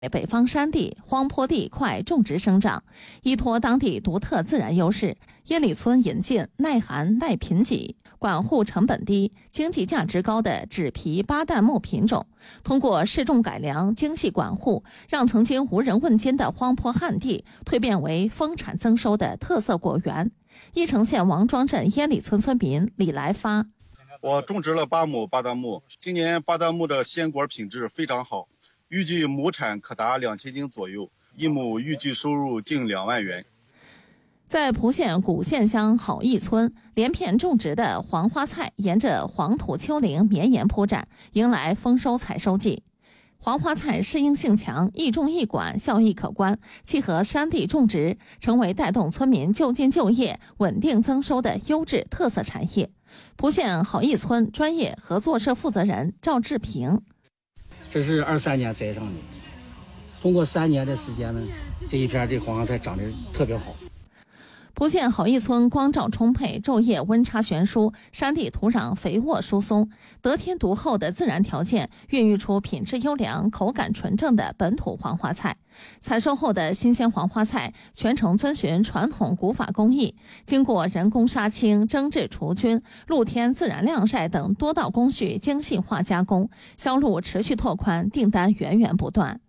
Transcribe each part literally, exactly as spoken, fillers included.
北方山地、荒坡地快种植生长，依托当地独特自然优势，耶里村引进耐寒耐贫瘠、管护成本低、经济价值高的纸皮巴旦木品种，通过适种改良、精细管护，让曾经无人问津的荒坡旱地蜕变为丰产增收的特色果园。翼城县王庄镇耶里村村民李来发： 我种植了八亩巴旦木，今年巴旦木的鲜果品质非常好，预计亩产可达两千斤左右，一亩预计收入近两万元。 在蒲县古县乡好义村，连片种植的黄花菜沿着黄土丘陵绵延铺展，迎来丰收采收季。黄花菜适应性强，易种易管，效益可观，契合山地种植，成为带动村民就近就业、稳定增收的优质特色产业。蒲县好义村专业合作社负责人赵志平： 这是二三年栽上的，通过三年的时间呢，这一片这黄花菜长得特别好。 蒲县好义村光照充沛，昼夜温差悬殊，山地土壤肥沃疏松，得天独厚的自然条件孕育出品质优良、口感纯正的本土黄花菜。采收后的新鲜黄花菜全程遵循传统古法工艺，经过人工杀青、蒸制除菌、露天自然晾晒等多道工序精细化加工，销路持续拓宽，订单源源不断。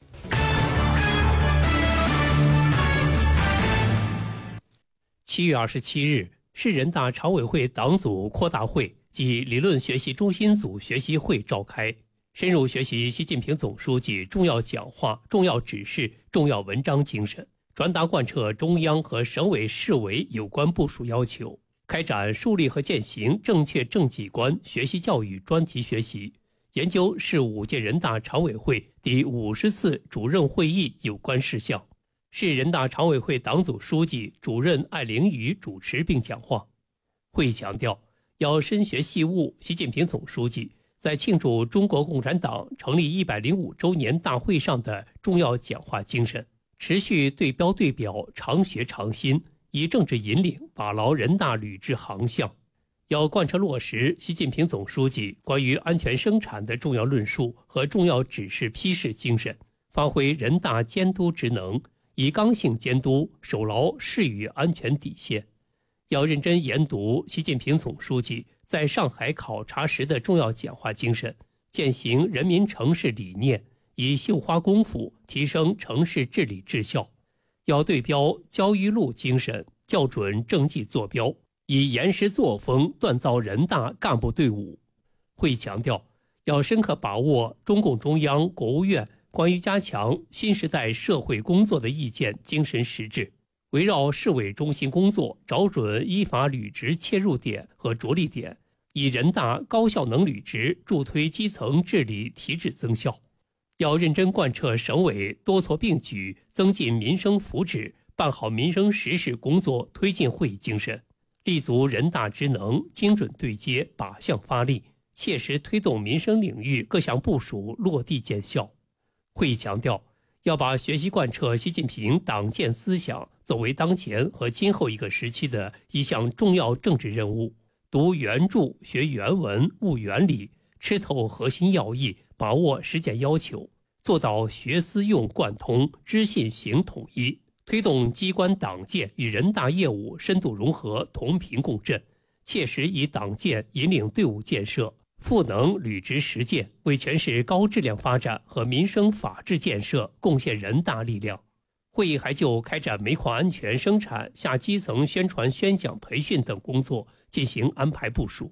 七月二十七日，市人大常委会党组扩大会及理论学习中心组学习会召开，深入学习习近平总书记重要讲话、重要指示、重要文章精神，传达贯彻中央和省委市委有关部署要求，开展树立和践行正确政绩观学习教育专题学习，研究市五届人大常委会第五十次主任会议有关事项。市人大常委会党组书记、主任艾凌宇主持并讲话。会议强调，要深学细悟习近平总书记在庆祝中国共产党成立一百零五周年大会上的重要讲话精神，持续对标对表，常学常新，以政治引领把牢人大履职航向。要贯彻落实习近平总书记关于安全生产的重要论述和重要指示批示精神，发挥人大监督职能，以刚性监督守牢市域安全底线。要认真研读习近平总书记在上海考察时的重要讲话精神，践行人民城市理念，以绣花功夫提升城市治理质效。要对标焦裕禄精神，校准政绩坐标，以严实作风锻造人大干部队伍。会议强调，要深刻把握中共中央、国务院关于加强新时代社会工作的意见精神实质，围绕市委中心工作，找准依法履职切入点和着力点，以人大高效能履职助推基层治理提质增效。要认真贯彻省委多措并举、增进民生福祉、办好民生实事工作推进会议精神，立足人大职能，精准对接，靶向发力，切实推动民生领域各项部署落地见效。会议强调，要把学习贯彻习近平党建思想作为当前和今后一个时期的一项重要政治任务，读原著、学原文、悟原理，吃透核心要义，把握实践要求，做到学思用贯通、知信行统一，推动机关党建与人大业务深度融合、同频共振，切实以党建引领队伍建设，赋能履职实践，为全市高质量发展和民生法治建设贡献人大力量。会议还就开展煤矿安全生产下基层宣传宣讲培训等工作进行安排部署。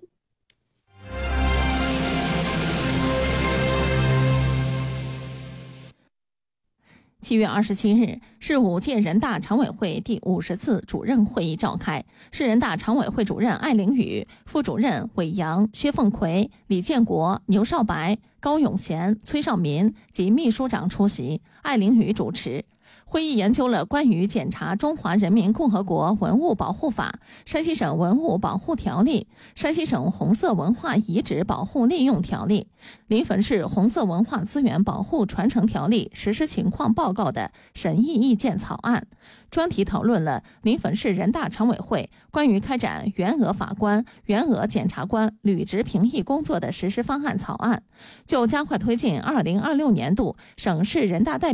七月二十七日，市五届人大常委会第五十次主任会议召开，市人大常委会主任艾凌宇、副主任韦阳、薛凤奎、李建国、牛少白、高永贤、崔少民及秘书长出席，艾凌宇主持。 会议研究了关于检查《中华人民共和国文物保护法》、山西省文物保护条例、山西省红色文化遗址保护利用条例、临汾市红色文化资源保护传承条例实施情况报告的审议意见草案，专题讨论了临汾市人大常委会关于开展员额法官、员额检察官履职评议工作的实施方案草案，就加快推进二零二六年度省市人大代表